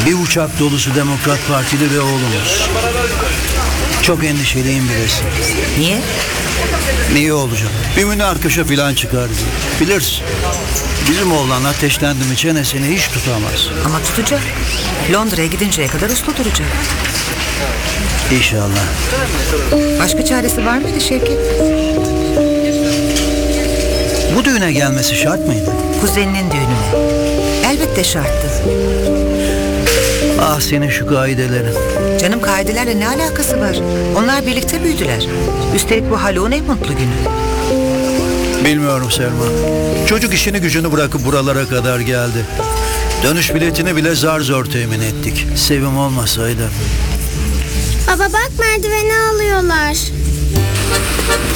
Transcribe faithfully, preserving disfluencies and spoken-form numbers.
Bir uçak dolusu Demokrat Partili ve oğlumuz. Çok endişeliyim birisi. Niye? Niye olacak? Bir münakaşa falan çıkar diye. Bilirsin. Bizim oğlan ateşlendi mi çenesini hiç tutamaz. Ama tutacak. Londra'ya gidinceye kadar uslu duracak. İnşallah. Başka çaresi var mıydı Şevket? Bu düğüne gelmesi şart mıydı? Kuzeninin düğününe. Elbette şarttı. Ah senin şu kaidelerin. Canım kaidelerle ne alakası var? Onlar birlikte büyüdüler. Üstelik bu Haluk'un en mutlu günü. Bilmiyorum Selma. Çocuk işini gücünü bırakıp buralara kadar geldi. Dönüş biletini bile zar zor temin ettik. Sevim olmasaydı. Baba bak, merdiveni alıyorlar.